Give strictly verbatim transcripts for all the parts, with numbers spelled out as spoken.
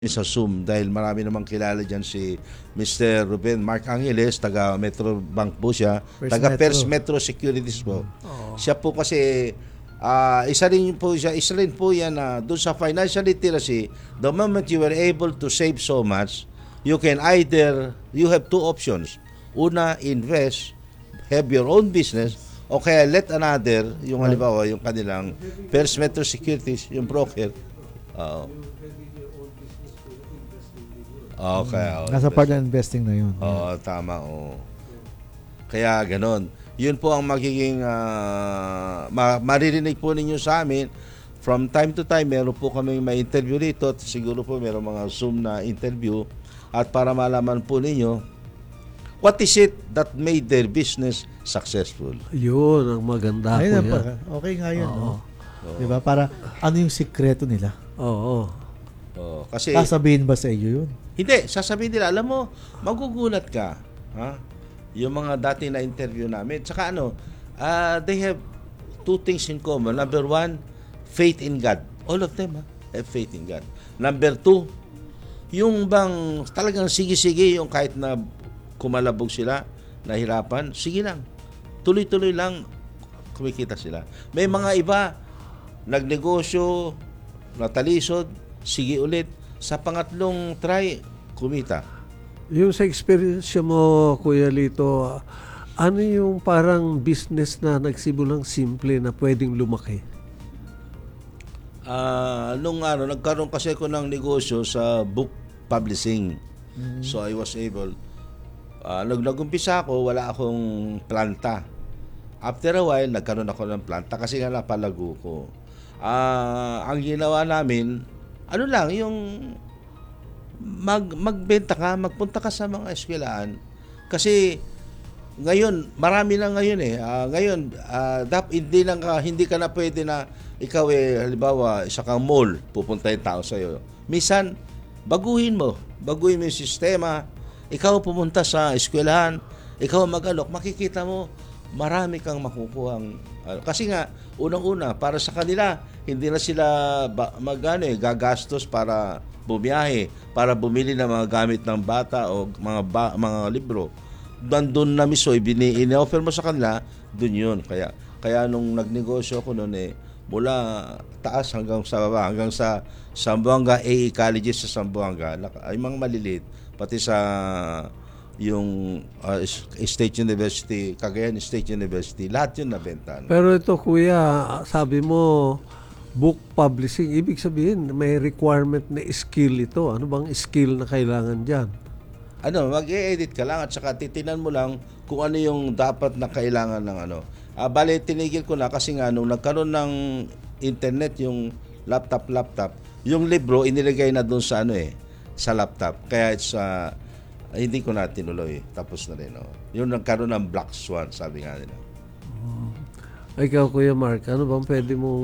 sa Zoom dahil marami namang kilala dyan si Mister Ruben Mark Angeles, taga Metro Bank po siya, First taga Metro. First Metro Securities po. Oo. Siya po kasi ah, isa rin po siya, isa rin po yan na doon sa financial literacy, the moment you were able to save so much, you can either, you have two options. Una, invest, have your own business, o kaya let another, yung halimbawa, yung kanilang First Metro Securities, yung broker. Oo. Okay. oh, Nasa part ng investing na yun. Oo, tama. Oo. Kaya ganon. Yun po ang magiging ah, ma- maririnig po ninyo sa amin. From time to time, meron po kami may interview rito. At siguro po meron mga Zoom na interview. At para malaman po ninyo, what is it that made their business successful? Yun, ang maganda po Ayun na yan. pa. Okay nga yun. Oo. No? Diba? Para ano yung sikreto nila? Oo. Oh, kasi Sasabihin ba sa iyo yun? hindi, sasabihin nila, alam mo, magugulat ka. Ha? Yung mga dati na interview namin. Tsaka ano, ah, they have two things in common. Number one, faith in God. All of them ha, have faith in God. Number two, yung bang talagang sige-sige, yung kahit na kumalabog sila, nahirapan, sige lang. Tuloy-tuloy lang, kumikita sila. May mga iba, nagnegosyo, natalisod, sige ulit. Sa pangatlong try, kumita. Yung sa experience mo, Kuya Lito, ano yung parang business na nagsimulang simple na pwedeng lumaki? Ah, nung ano, nagkaroon kasi ako ng negosyo sa book publishing. So I was able, ah, nag nagumpisa ako, wala akong planta. After a while, nagkaroon ako ng planta kasi nga napalago ko. Ah, ang ginawa namin, ano lang, yung mag magbenta ka, magpunta ka sa mga eskwelahan. Kasi ngayon, marami na ngayon eh. Ah, ngayon, ah, dap, hindi lang ka, hindi ka na pwede na ikaw eh, halimbawa, isa kang mall, pupunta yung tao sa'yo. Minsan, baguhin mo. Baguhin mo yung sistema. Ikaw pumunta sa eskwelahan, ikaw mag-alok, makikita mo, marami kang makukuhang. Uh, kasi nga, unang-una, para sa kanila, hindi na sila ba, mag, ano, eh, gagastos para bumiyahe, para bumili ng mga gamit ng bata o mga ba, mga libro. Doon na mismo, ini-offer mo sa kanila, doon yun. Kaya, kaya nung nagnegosyo ako noon eh, mula taas hanggang sa baba, hanggang sa Zamboanga A E Colleges sa Zamboanga, ay mga maliliit, pati sa yung uh, State University, Cagayan State University, lahat yun nabenta. Pero ito, Kuya, sabi mo, book publishing, ibig sabihin, may requirement na skill ito. Ano bang skill na kailangan dyan? Ano, mag-e-edit ka lang at saka titinan mo lang kung ano yung dapat na kailangan ng ano. Ah, bale, tinigil ko na kasi nga nung nagkaroon ng internet, yung laptop-laptop, yung libro inilagay na doon sa ano eh, sa laptop. Kaya it's uh, hindi ko na tinuloy. Tapos na rin. Oh. Yung nagkaroon ng Black Swan, sabi nga nila. Ikaw, Kuya Mark, ano bang pwede mong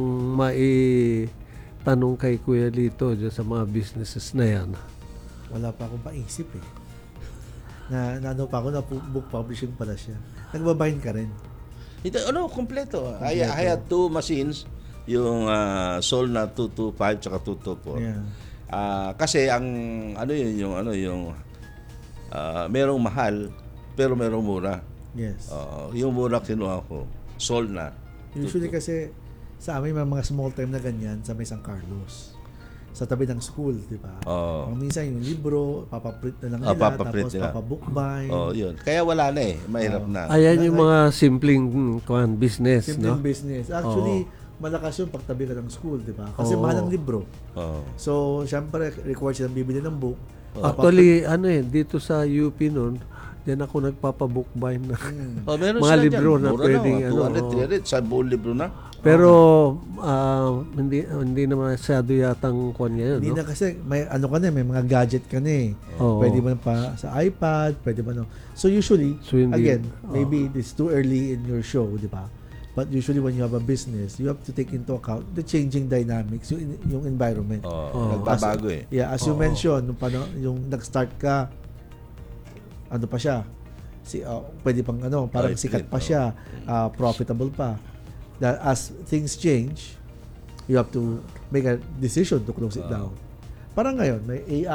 maitanong kay Kuya Lito dyan sa mga businesses na yan? Wala pa akong paisip eh. Na, na ano pa ako, na pu- book publishing pala siya. Nagbabind ka rin. Ito, ano, kompleto. I, I had two machines, yung uh, Sol na two twenty-five tsaka two twenty-four. Yeah. Ah, kasi ang ano yun, yung ano yung ah, merong mahal pero merong mura. Yes. Oo, yung mura kinuha ko. Sol na. Usually kasi sa amin may mga small time na ganyan sa may San Carlos. Sa tabi ng school, di ba? Oo. Ang minsan yung libro, papaprint na lang Ah, nila, papaprint tapos nila. papabookbind. Oh, yun. Kaya wala na eh. Mahirap Oo. na. Ayan yung mga simpleng kwan, business, Simple no? business. Actually, malakas yun pagtabi ka ng school, di ba? Kasi Oo. mahal ang libro. Oo. So, syempre, required silang bibili ng book. Actually, ano eh, dito sa U P noon, diyan ako nagpapabookbind na. Oh, meron Mga sila libro dyan. na Mura pwedeng, na. ano, two hundred, oo. three hundred. Sa buong libro na. Pero ah, hindi hindi naman masyado yatang kwan ngayon, Hindi no? na kasi, may ano ka na, may mga gadget ka na eh. Oo. Pwede mo na pa sa iPad, pwede mo na. So usually, So, hindi- again, maybe it's too early in your show, di ba? But usually when you have a business, you have to take into account the changing dynamics, yung, yung environment. Oh, Oo. nagbabago eh. Yeah, as you Oo. mentioned, nung pano, yung nag-start ka, ano pa siya? Si, uh, pwede pang ano, parang Ay, sikat print, pa oh. siya, uh, profitable pa. That as things change, you have to make a decision to close it Oo. down. Parang ngayon, may A I